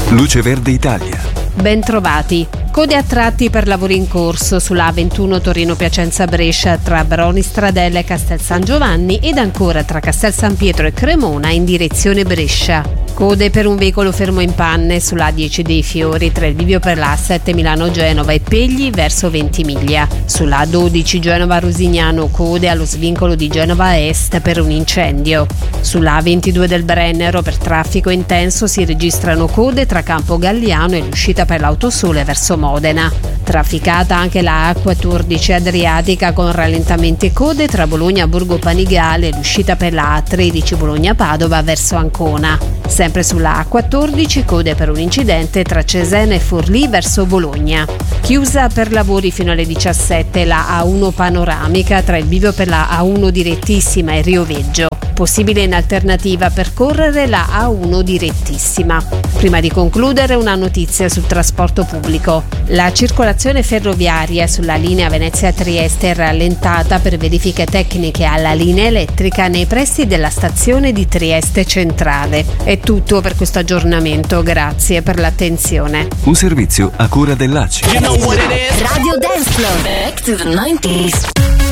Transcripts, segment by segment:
Luce Verde Italia. Ben trovati. Code a tratti per lavori in corso sulla A21 Torino-Piacenza-Brescia tra Baroni Stradella e Castel San Giovanni ed ancora tra Castel San Pietro e Cremona in direzione Brescia. Code per un veicolo fermo in panne sulla A10 dei Fiori tra il bivio per la A7 Milano-Genova e Pegli verso Ventimiglia. Sulla A12 Genova-Rosignano code allo svincolo di Genova Est per un incendio. Sulla A22 del Brennero per traffico intenso si registrano code tra Campo Galliano e l'uscita per l'Autosole verso Modena. Trafficata anche la A14 Adriatica con rallentamenti e code tra Bologna Borgo Panigale e l'uscita per la A13 Bologna-Padova verso Ancona. Sempre sulla A14 code per un incidente tra Cesena e Forlì verso Bologna. Chiusa per lavori fino alle 17 la A1 panoramica tra il bivio per la A1 direttissima e Rio Veggio. Possibile in alternativa percorrere la A1 direttissima. Prima di concludere una notizia sul trasporto pubblico. La circolazione ferroviaria sulla linea Venezia-Trieste è rallentata per verifiche tecniche alla linea elettrica nei pressi della stazione di Trieste Centrale. È tutto per questo aggiornamento, grazie per l'attenzione. Un servizio a cura dell'ACI. Radio Dance Floor. Back to the 90s.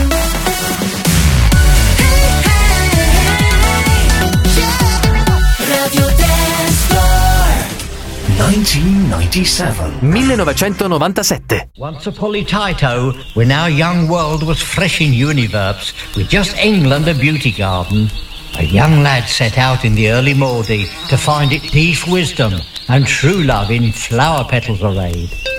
Radio Dance Floor. 1997. Once a Polytaito, when our young world was fresh in univerbs, with just England a beauty garden, a young lad set out in the early morning to find it deep wisdom and true love in flower petals arrayed.